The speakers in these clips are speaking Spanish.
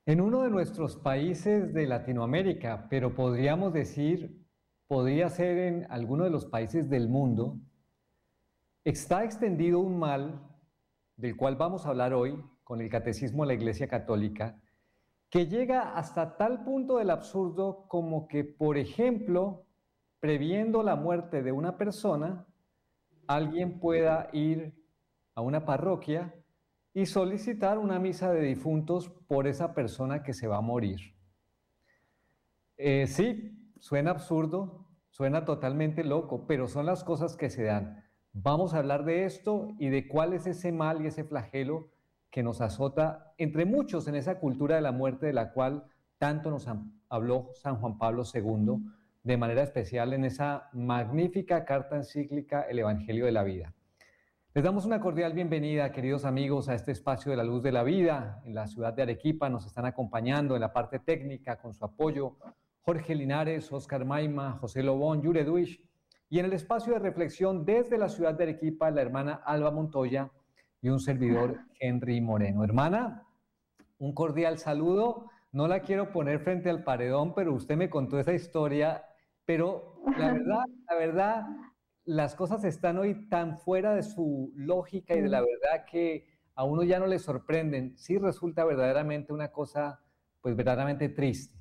En uno de nuestros países de Latinoamérica, pero podríamos decir, podría ser en alguno de los países del mundo, está extendido un mal del cual vamos a hablar hoy con el Catecismo de la Iglesia Católica, que llega hasta tal punto del absurdo como que, por ejemplo, previendo la muerte de una persona, alguien pueda ir a una parroquia y solicitar una misa de difuntos por esa persona que se va a morir. Sí, suena absurdo, suena totalmente loco, pero son las cosas que se dan. Vamos a hablar de esto y de cuál es ese mal y ese flagelo que nos azota entre muchos en esa cultura de la muerte de la cual tanto nos habló San Juan Pablo II, de manera especial en esa magnífica carta encíclica, el Evangelio de la Vida. Les damos una cordial bienvenida, queridos amigos, a este espacio de la luz de la vida. En la ciudad de Arequipa nos están acompañando en la parte técnica con su apoyo Jorge Linares, Oscar Maima, José Lobón, Yure Duish, y en el espacio de reflexión desde la ciudad de Arequipa, la hermana Alba Montoya y un servidor, Henry Moreno. Hermana, un cordial saludo. No la quiero poner frente al paredón, pero usted me contó esa historia, pero la verdad, las cosas están hoy tan fuera de su lógica y de la verdad que a uno ya no le sorprenden. Sí resulta verdaderamente una cosa, pues verdaderamente triste.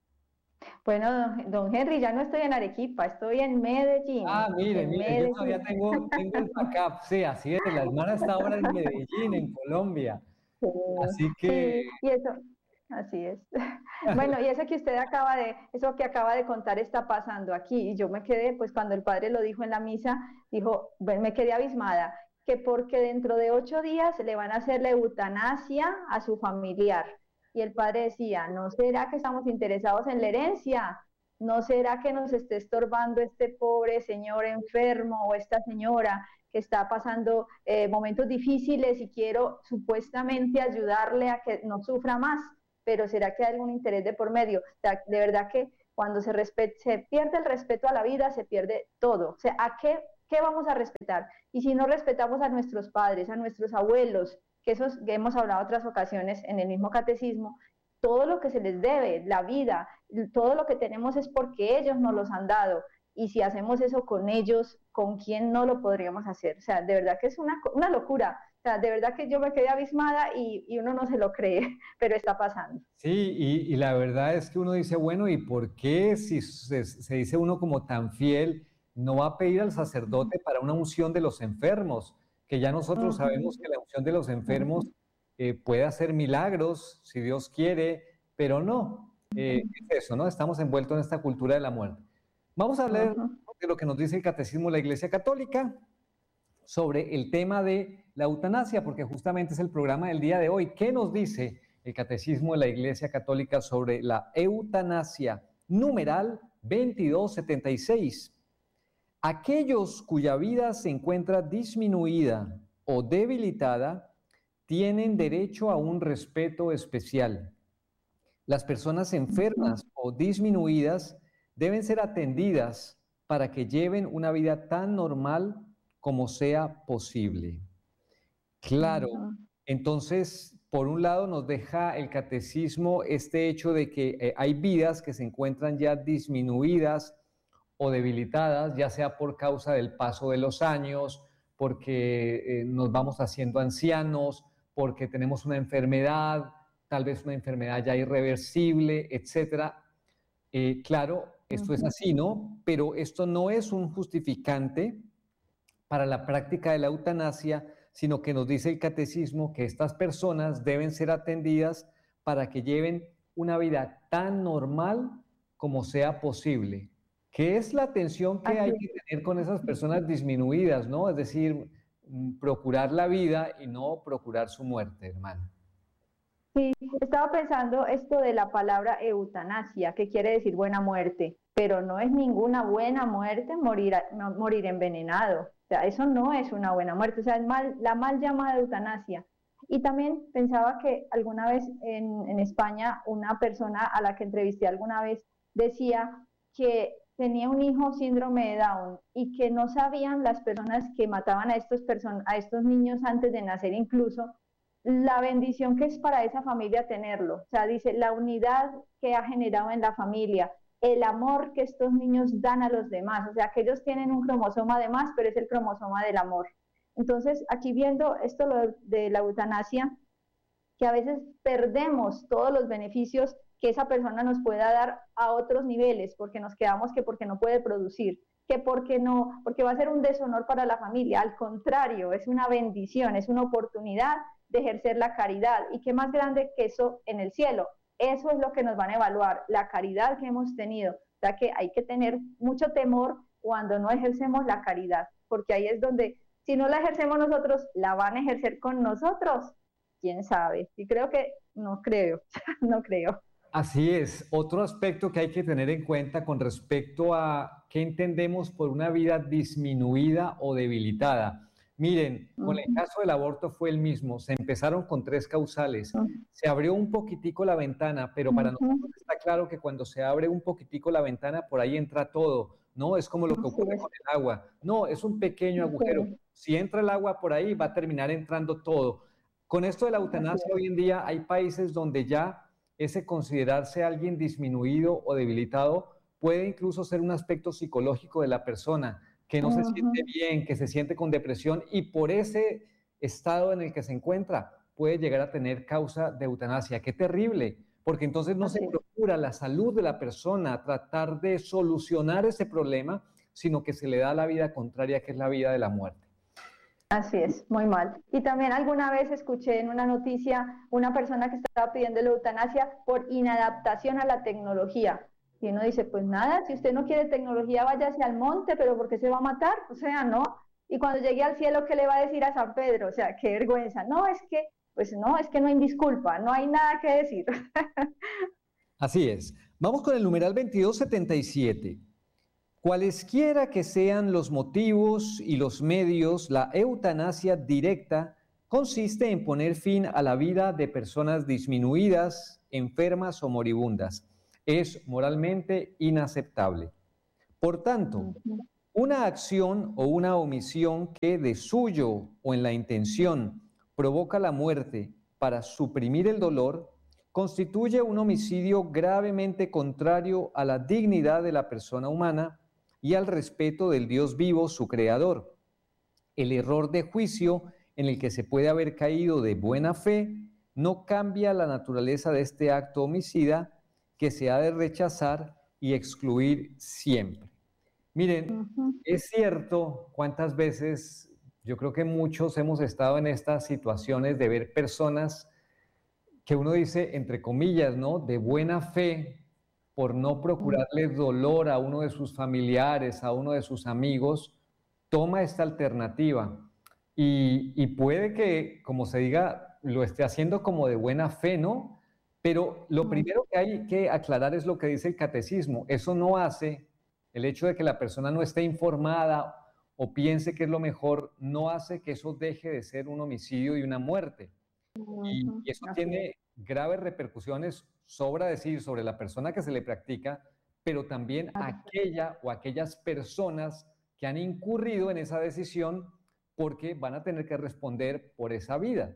Bueno, don Henry, ya no estoy en Arequipa, estoy en Medellín, en Mire, yo todavía Medellín. tengo el backup. Sí, así es. La hermana está ahora en Medellín, en Colombia. Sí, Así que, sí, y eso, así es. Bueno, y eso que usted eso que acaba de contar está pasando aquí. Y yo me quedé, pues cuando el padre lo dijo en la misa, dijo, bueno, me quedé abismada, que porque dentro de 8 días le van a hacer la eutanasia a su familiar. Y el padre decía, ¿no será que estamos interesados en la herencia? ¿No será que nos esté estorbando este pobre señor enfermo o esta señora que está pasando momentos difíciles y quiero supuestamente ayudarle a que no sufra más? Pero ¿será que hay algún interés de por medio? O sea, de verdad que cuando se pierde el respeto a la vida, se pierde todo. O sea, ¿qué vamos a respetar? Y si no respetamos a nuestros padres, a nuestros abuelos, que esos que hemos hablado otras ocasiones en el mismo catecismo, todo lo que se les debe, la vida, todo lo que tenemos es porque ellos nos los han dado. Y si hacemos eso con ellos, ¿con quién no lo podríamos hacer? O sea, de verdad que es una locura. O sea, de verdad que yo me quedé abismada y uno no se lo cree, pero está pasando. sí, y la verdad es que uno dice, bueno, ¿y por qué si se dice uno como tan fiel, no va a pedir al sacerdote para una unción de los enfermos? Que ya nosotros sabemos que la unción de los enfermos puede hacer milagros, si Dios quiere, pero no, es eso, ¿no? Estamos envueltos en esta cultura de la muerte. Vamos a hablar de lo que nos dice el Catecismo de la Iglesia Católica sobre el tema de la eutanasia, porque justamente es el programa del día de hoy. ¿Qué nos dice el Catecismo de la Iglesia Católica sobre la eutanasia? Numeral 2276. Aquellos cuya vida se encuentra disminuida o debilitada tienen derecho a un respeto especial. Las personas enfermas o disminuidas deben ser atendidas para que lleven una vida tan normal como sea posible. Claro, entonces, por un lado nos deja el catecismo este hecho de que hay vidas que se encuentran ya disminuidas o debilitadas, ya sea por causa del paso de los años, porque nos vamos haciendo ancianos, porque tenemos una enfermedad, tal vez una enfermedad ya irreversible, etcétera. Claro, esto es así, ¿no? Pero esto no es un justificante para la práctica de la eutanasia, sino que nos dice el catecismo que estas personas deben ser atendidas para que lleven una vida tan normal como sea posible. ¿Qué es la atención que Así hay es. que tener con esas personas disminuidas, ¿no? Es decir, procurar la vida y no procurar su muerte, hermano. Sí, estaba pensando esto de la palabra eutanasia, que quiere decir buena muerte, pero no es ninguna buena muerte morir envenenado. O sea, eso no es una buena muerte, o sea, es la mal llamada eutanasia. Y también pensaba que alguna vez en España una persona a la que entrevisté alguna vez decía que tenía un hijo síndrome de Down y que no sabían las personas que mataban a estos niños antes de nacer incluso la bendición que es para esa familia tenerlo. O sea, dice, la unidad que ha generado en la familia, el amor que estos niños dan a los demás, o sea, que ellos tienen un cromosoma de más, pero es el cromosoma del amor. Entonces, aquí viendo esto lo de la eutanasia, que a veces perdemos todos los beneficios que esa persona nos pueda dar a otros niveles, porque nos quedamos que porque no puede producir, que porque no, porque va a ser un deshonor para la familia. Al contrario, es una bendición, es una oportunidad de ejercer la caridad. Y qué más grande que eso en el cielo. Eso es lo que nos van a evaluar, la caridad que hemos tenido. O sea que hay que tener mucho temor cuando no ejercemos la caridad, porque ahí es donde, si no la ejercemos nosotros, la van a ejercer con nosotros. ¿Quién sabe? Y creo que, no creo, no creo. Así es. Otro aspecto que hay que tener en cuenta con respecto a qué entendemos por una vida disminuida o debilitada. Miren, con el caso del aborto fue el mismo. Se empezaron con 3 causales. Se abrió un poquitico la ventana, pero para nosotros está claro que cuando se abre un poquitico la ventana, por ahí entra todo. No es como lo que ocurre con el agua. No, es un pequeño agujero. Si entra el agua por ahí, va a terminar entrando todo. Con esto de la eutanasia, hoy en día hay países donde ya ese considerarse alguien disminuido o debilitado puede incluso ser un aspecto psicológico de la persona, que no se siente bien, que se siente con depresión y por ese estado en el que se encuentra puede llegar a tener causa de eutanasia. ¡Qué terrible! Porque entonces no se procura la salud de la persona, tratar de solucionar ese problema, sino que se le da la vida contraria, que es la vida de la muerte. Así es, muy mal. Y también alguna vez escuché en una noticia una persona que estaba pidiendo la eutanasia por inadaptación a la tecnología. Y uno dice, pues nada, si usted no quiere tecnología, váyase al monte, pero ¿por qué se va a matar? O sea, no. Y cuando llegue al cielo, ¿qué le va a decir a San Pedro? O sea, qué vergüenza. No, es que, pues no, es que no hay disculpa, no hay nada que decir. Así es. Vamos con el numeral 2277. Cualesquiera que sean los motivos y los medios, la eutanasia directa consiste en poner fin a la vida de personas disminuidas, enfermas o moribundas. Es moralmente inaceptable. Por tanto, una acción o una omisión que de suyo o en la intención provoca la muerte para suprimir el dolor, constituye un homicidio gravemente contrario a la dignidad de la persona humana y al respeto del Dios vivo, su creador. El error de juicio en el que se puede haber caído de buena fe no cambia la naturaleza de este acto homicida que se ha de rechazar y excluir siempre. Miren, es cierto cuántas veces, yo creo que muchos hemos estado en estas situaciones de ver personas que uno dice, entre comillas, ¿no? De buena fe, por no procurarle dolor a uno de sus familiares, a uno de sus amigos, toma esta alternativa. Y puede que, como se diga, lo esté haciendo como de buena fe, ¿no? Pero lo primero que hay que aclarar es lo que dice el catecismo. Eso no hace, el hecho de que la persona no esté informada o piense que es lo mejor, no hace que eso deje de ser un homicidio y una muerte. Y eso tiene graves repercusiones, sobra decir, sobre la persona que se le practica, pero también aquella o aquellas personas que han incurrido en esa decisión porque van a tener que responder por esa vida.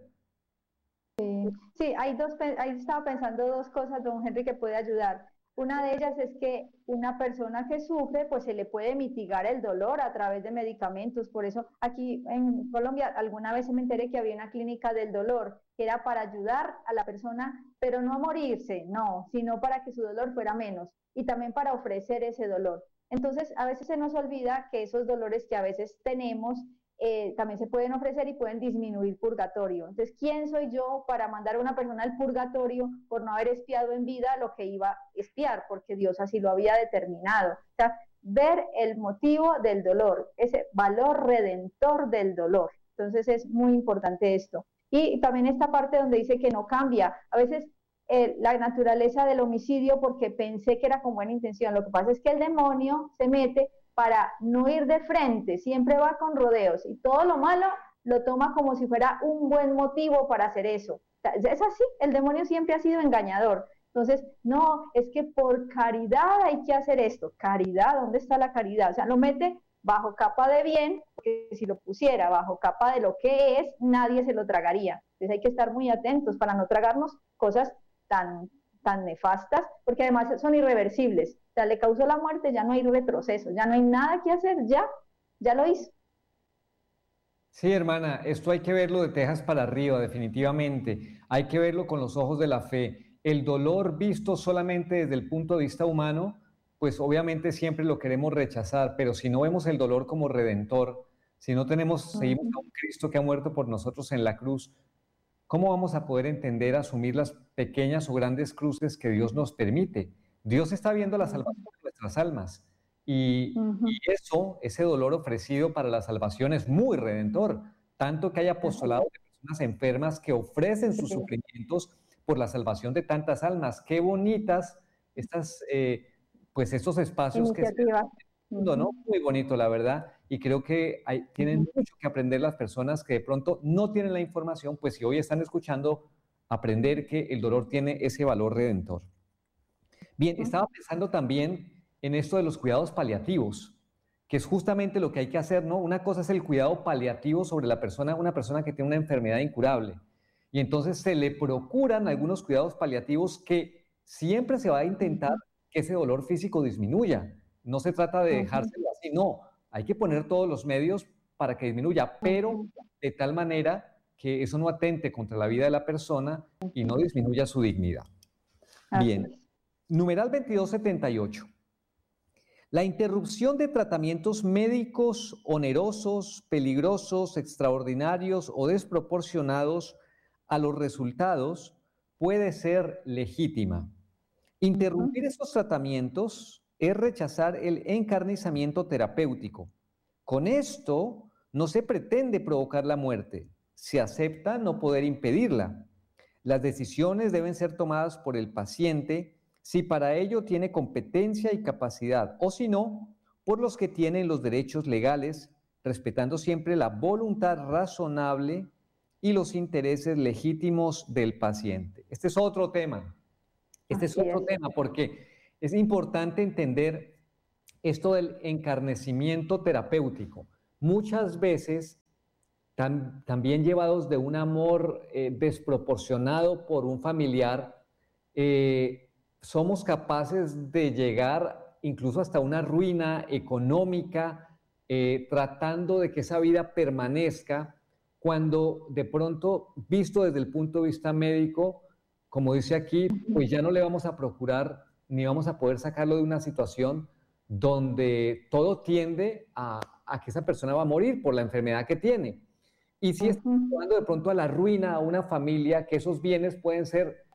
Sí, ahí estaba pensando 2 cosas, don Henry, que puede ayudar. Una de ellas es que una persona que sufre, pues se le puede mitigar el dolor a través de medicamentos. Por eso aquí en Colombia alguna vez me enteré que había una clínica del dolor, que era para ayudar a la persona, pero no a morirse, no, sino para que su dolor fuera menos y también para ofrecer ese dolor. Entonces, a veces se nos olvida que esos dolores que a veces tenemos también se pueden ofrecer y pueden disminuir purgatorio. Entonces, ¿quién soy yo para mandar a una persona al purgatorio por no haber expiado en vida lo que iba a expiar? Porque Dios así lo había determinado. O sea, ver el motivo del dolor, ese valor redentor del dolor. Entonces, es muy importante esto. Y también esta parte donde dice que no cambia. A veces la naturaleza del homicidio porque pensé que era con buena intención. Lo que pasa es que el demonio se mete para no ir de frente, siempre va con rodeos y todo lo malo lo toma como si fuera un buen motivo para hacer eso. O sea, es así, el demonio siempre ha sido engañador. Entonces, no, es que por caridad hay que hacer esto. Caridad, ¿dónde está la caridad? O sea, lo mete bajo capa de bien, porque si lo pusiera bajo capa de lo que es, nadie se lo tragaría. Entonces hay que estar muy atentos para no tragarnos cosas tan nefastas, porque además son irreversibles. O sea, le causó la muerte, ya no hay retroceso, ya no hay nada que hacer, ya lo hizo. Sí, hermana, esto hay que verlo de tejas para arriba, definitivamente. Hay que verlo con los ojos de la fe. El dolor visto solamente desde el punto de vista humano, pues obviamente siempre lo queremos rechazar, pero si no vemos el dolor como redentor, si no seguimos a un Cristo que ha muerto por nosotros en la cruz, ¿cómo vamos a poder entender, asumir las pequeñas o grandes cruces que Dios nos permite? Dios está viendo la salvación de nuestras almas y eso, ese dolor ofrecido para la salvación es muy redentor, tanto que hay apostolado de personas enfermas que ofrecen sus sufrimientos por la salvación de tantas almas. Qué bonitas pues estos espacios que se dan en el mundo, ¿no? Muy bonito, la verdad. Y creo que tienen mucho que aprender las personas que de pronto no tienen la información, pues si hoy están escuchando, aprender que el dolor tiene ese valor redentor. Bien, estaba pensando también en esto de los cuidados paliativos, que es justamente lo que hay que hacer, ¿no? Una cosa es el cuidado paliativo sobre la persona, una persona que tiene una enfermedad incurable. Y entonces se le procuran algunos cuidados paliativos que siempre se va a intentar que ese dolor físico disminuya. No se trata de dejárselo así, no. Hay que poner todos los medios para que disminuya, pero de tal manera que eso no atente contra la vida de la persona y no disminuya su dignidad. Bien. Numeral 2278. La interrupción de tratamientos médicos onerosos, peligrosos, extraordinarios o desproporcionados a los resultados puede ser legítima. Interrumpir estos tratamientos es rechazar el encarnizamiento terapéutico. Con esto no se pretende provocar la muerte, se acepta no poder impedirla. Las decisiones deben ser tomadas por el paciente si para ello tiene competencia y capacidad, o si no, por los que tienen los derechos legales, respetando siempre la voluntad razonable y los intereses legítimos del paciente. Este es otro tema. Porque es importante entender esto del encarnecimiento terapéutico. Muchas veces, también llevados de un amor desproporcionado por un familiar, somos capaces de llegar incluso hasta una ruina económica, tratando de que esa vida permanezca, cuando de pronto, visto desde el punto de vista médico, como dice aquí, pues ya no le vamos a procurar ni vamos a poder sacarlo de una situación donde todo tiende a que esa persona va a morir por la enfermedad que tiene. Y si estamos hablando de pronto a la ruina a una familia, que esos bienes pueden ser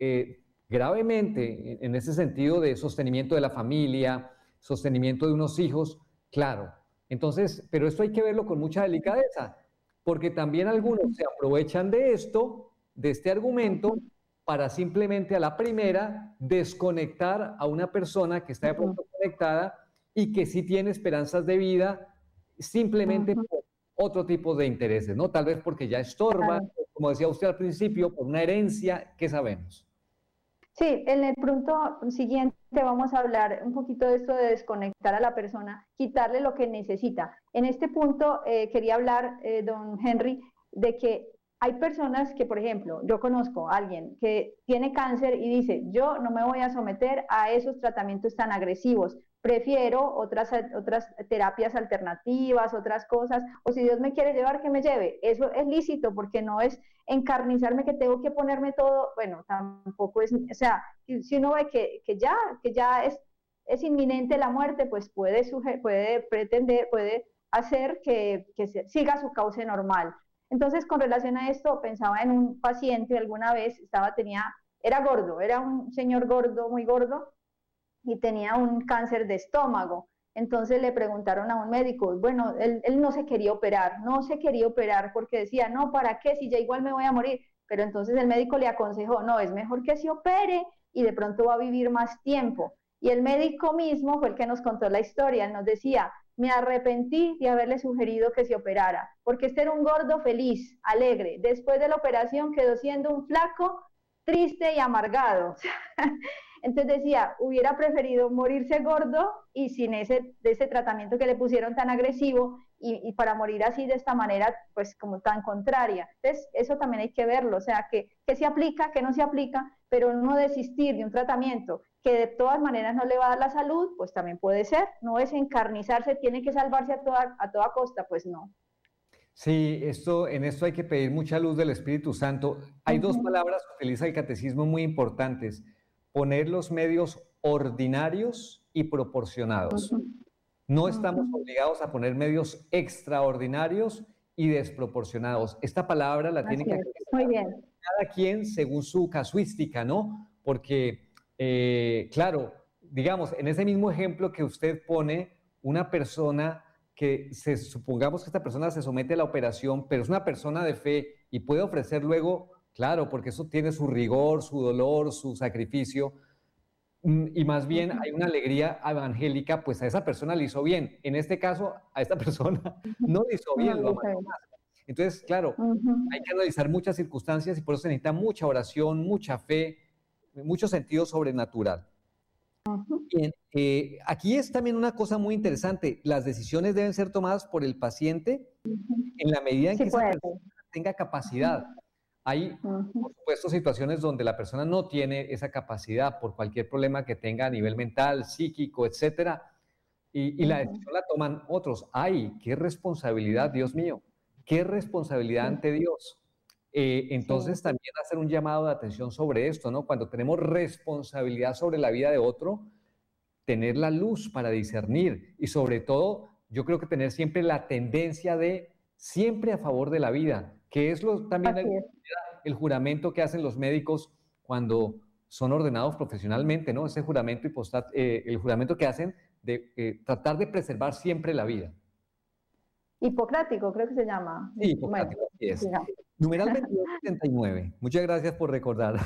gravemente, en ese sentido de sostenimiento de la familia, sostenimiento de unos hijos, claro. Entonces, pero esto hay que verlo con mucha delicadeza, porque también algunos se aprovechan de esto, de este argumento, para simplemente a la primera desconectar a una persona que está de pronto conectada y que sí tiene esperanzas de vida, simplemente por otro tipo de intereses, ¿no? Tal vez porque ya estorban, como decía usted al principio, por una herencia, ¿qué sabemos? Sí, en el punto siguiente vamos a hablar un poquito de esto de desconectar a la persona, quitarle lo que necesita. En este punto quería hablar, don Henry, de que hay personas que, por ejemplo, yo conozco a alguien que tiene cáncer y dice, yo no me voy a someter a esos tratamientos tan agresivos, prefiero otras terapias alternativas, otras cosas, o si Dios me quiere llevar, que me lleve. Eso es lícito porque no es encarnizarme que tengo que ponerme todo, bueno, tampoco es, o sea, si uno ve que ya es inminente la muerte, pues puede pretender, puede hacer que siga su cauce normal. Entonces, con relación a esto, pensaba en un paciente alguna vez, era gordo, era un señor gordo, muy gordo, y tenía un cáncer de estómago. Entonces le preguntaron a un médico, bueno, él no se quería operar porque decía, no, ¿para qué? Si ya igual me voy a morir. Pero entonces el médico le aconsejó, no, es mejor que se opere y de pronto va a vivir más tiempo. Y el médico mismo fue el que nos contó la historia, nos decía, me arrepentí de haberle sugerido que se operara, porque este era un gordo feliz, alegre. Después de la operación quedó siendo un flaco triste y amargado. Entonces decía, hubiera preferido morirse gordo y sin ese tratamiento que le pusieron tan agresivo y para morir así de esta manera, pues como tan contraria. Entonces, eso también hay que verlo, o sea, que se aplica, que no se aplica, pero no desistir de un tratamiento que de todas maneras no le va a dar la salud, pues también puede ser, no es encarnizarse, tiene que salvarse a toda costa, pues no. Sí, en esto hay que pedir mucha luz del Espíritu Santo. Hay dos palabras que utiliza el catecismo muy importantes: poner los medios ordinarios y proporcionados. No estamos obligados a poner medios extraordinarios y desproporcionados. Esta palabra la tiene que muy bien. cada quien según su casuística, ¿no? Porque, claro, digamos, en ese mismo ejemplo que usted pone, una persona supongamos que esta persona se somete a la operación, pero es una persona de fe y puede ofrecer luego, claro, porque eso tiene su rigor, su dolor, su sacrificio, y más bien hay una alegría evangélica, pues a esa persona le hizo bien. En este caso, a esta persona no le hizo bien, lo amargó más. Entonces, claro, hay que analizar muchas circunstancias y por eso se necesita mucha oración, mucha fe, mucho sentido sobrenatural. Bien, aquí es también una cosa muy interesante. Las decisiones deben ser tomadas por el paciente en la medida en que esa persona tenga capacidad. Hay, por supuesto, situaciones donde la persona no tiene esa capacidad por cualquier problema que tenga a nivel mental, psíquico, etcétera, y la decisión la toman otros. ¡Ay, qué responsabilidad, Dios mío! ¡Qué responsabilidad ante Dios! Entonces, también hacer un llamado de atención sobre esto, ¿no? Cuando tenemos responsabilidad sobre la vida de otro, tener la luz para discernir y sobre todo, yo creo que tener siempre la tendencia de siempre a favor de la vida, que es también el juramento que hacen los médicos cuando son ordenados profesionalmente, ¿no? Ese juramento el juramento que hacen de tratar de preservar siempre la vida. Hipocrático, creo que se llama. Sí, hipocrático, así es. Numeral 2279. Muchas gracias por recordar.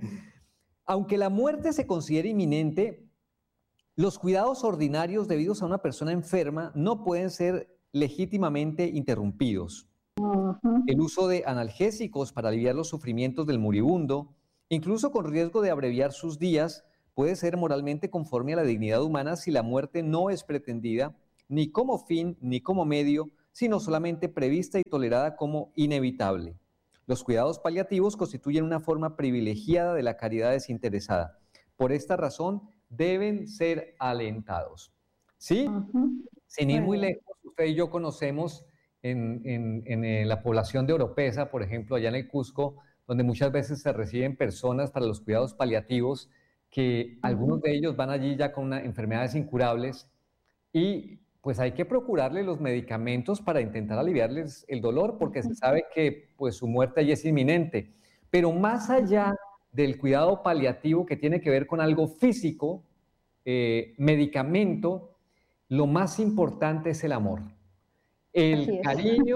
Aunque la muerte se considere inminente, los cuidados ordinarios debidos a una persona enferma no pueden ser legítimamente interrumpidos. El uso de analgésicos para aliviar los sufrimientos del moribundo, incluso con riesgo de abreviar sus días, puede ser moralmente conforme a la dignidad humana si la muerte no es pretendida ni como fin ni como medio, sino solamente prevista y tolerada como inevitable. Los cuidados paliativos constituyen una forma privilegiada de la caridad desinteresada. Por esta razón, deben ser alentados. ¿Sí? Sin ir muy lejos, usted y yo conocemos en la población de Oropesa, por ejemplo, allá en el Cusco, donde muchas veces se reciben personas para los cuidados paliativos, que algunos de ellos van allí ya con enfermedades incurables y pues hay que procurarle los medicamentos para intentar aliviarles el dolor porque se sabe que pues su muerte allí es inminente. Pero más allá del cuidado paliativo que tiene que ver con algo físico, medicamento, lo más importante es el amor. El cariño,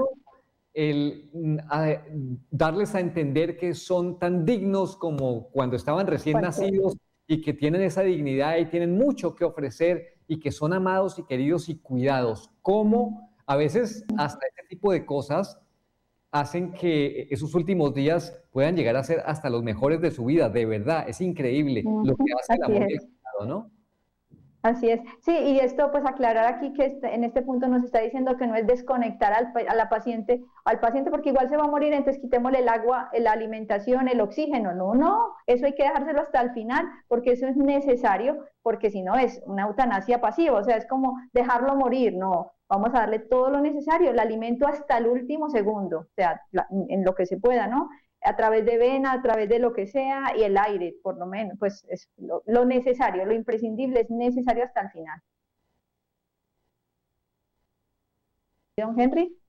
darles a entender que son tan dignos como cuando estaban recién nacidos y que tienen esa dignidad y tienen mucho que ofrecer y que son amados y queridos y cuidados. Como a veces hasta este tipo de cosas hacen que esos últimos días puedan llegar a ser hasta los mejores de su vida, de verdad, es increíble lo que hace el amor y el cuidado, ¿no? Así es. Sí, y esto pues aclarar aquí que en este punto nos está diciendo que no es desconectar al paciente, porque igual se va a morir, entonces quitémosle el agua, la alimentación, el oxígeno. No, eso hay que dejárselo hasta el final, porque eso es necesario, porque si no es una eutanasia pasiva, o sea, es como dejarlo morir, no, vamos a darle todo lo necesario, el alimento hasta el último segundo, o sea, en lo que se pueda, ¿no? A través de vena, a través de lo que sea, y el aire, por lo menos, pues es lo necesario, lo imprescindible es necesario hasta el final. Don Henry.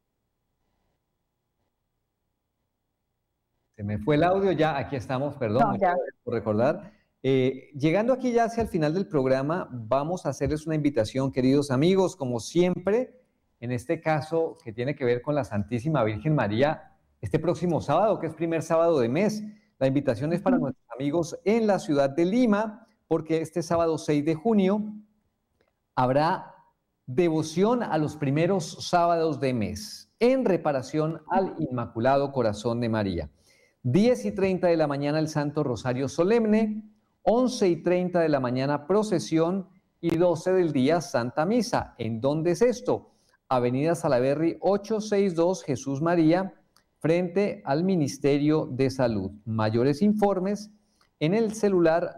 Se me fue el audio, ya aquí estamos, perdón, muchas gracias por recordar. Llegando aquí ya hacia el final del programa, vamos a hacerles una invitación, queridos amigos, como siempre, en este caso que tiene que ver con la Santísima Virgen María, este próximo sábado, que es primer sábado de mes. La invitación es para nuestros amigos en la ciudad de Lima, porque este sábado 6 de junio habrá devoción a los primeros sábados de mes en reparación al Inmaculado Corazón de María. 10:30 de la mañana el Santo Rosario Solemne, 11:30 de la mañana procesión y 12 del día Santa Misa. ¿En dónde es esto? Avenida Salaberry 862, Jesús María, frente al Ministerio de Salud. Mayores informes en el celular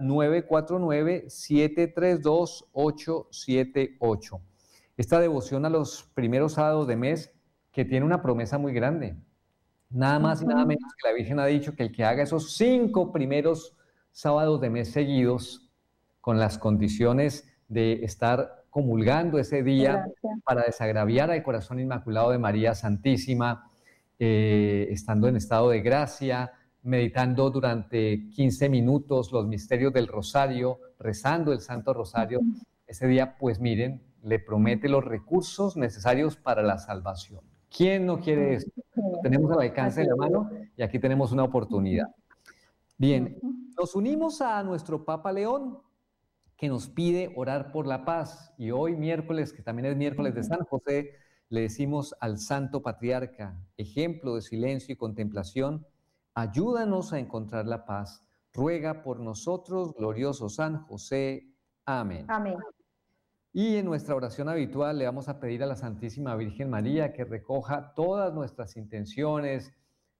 949-732-878. Esta devoción a los primeros sábados de mes que tiene una promesa muy grande. Nada más y nada menos que la Virgen ha dicho que el que haga esos 5 primeros sábados de mes seguidos, con las condiciones de estar comulgando ese día para desagraviar al corazón inmaculado de María Santísima, estando en estado de gracia, meditando durante 15 minutos los misterios del Rosario, rezando el Santo Rosario, ese día, pues miren, le promete los recursos necesarios para la salvación. ¿Quién no quiere esto? Lo tenemos al alcance de la mano y aquí tenemos una oportunidad. Bien, nos unimos a nuestro Papa León, que nos pide orar por la paz. Y hoy miércoles, que también es miércoles de San José, le decimos al Santo Patriarca, ejemplo de silencio y contemplación, ayúdanos a encontrar la paz. Ruega por nosotros, glorioso San José. Amén. Amén. Y en nuestra oración habitual le vamos a pedir a la Santísima Virgen María que recoja todas nuestras intenciones,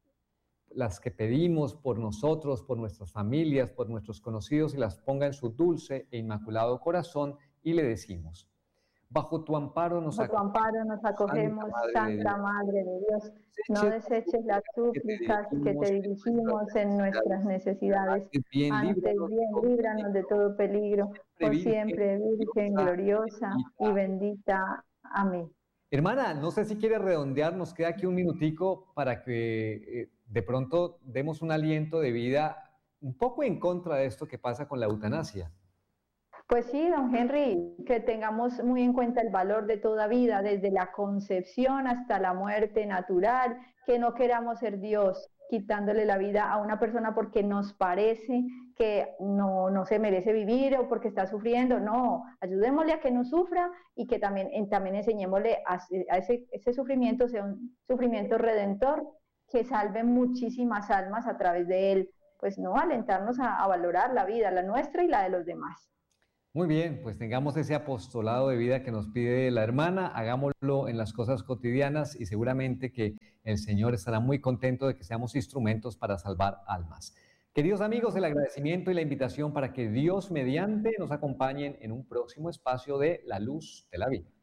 las que pedimos por nosotros, por nuestras familias, por nuestros conocidos, y las ponga en su dulce e inmaculado corazón, y le decimos: bajo tu amparo nos acogemos, Santa Madre de Dios. No deseches las súplicas que te dirigimos en nuestras necesidades. Antes bien, líbranos de todo peligro. Por siempre, Virgen gloriosa y bendita. Amén. Hermana, no sé si quiere redondear, nos queda aquí un minutico para que de pronto demos un aliento de vida un poco en contra de esto que pasa con la eutanasia. Pues sí, don Henry, que tengamos muy en cuenta el valor de toda vida, desde la concepción hasta la muerte natural, que no queramos ser Dios quitándole la vida a una persona porque nos parece que no se merece vivir o porque está sufriendo. No, ayudémosle a que no sufra y que también enseñémosle a ese sufrimiento sea un sufrimiento redentor que salve muchísimas almas a través de él. Pues no, alentarnos a valorar la vida, la nuestra y la de los demás. Muy bien, pues tengamos ese apostolado de vida que nos pide la hermana, hagámoslo en las cosas cotidianas y seguramente que el Señor estará muy contento de que seamos instrumentos para salvar almas. Queridos amigos, el agradecimiento y la invitación para que Dios mediante nos acompañen en un próximo espacio de La Luz de la Vida.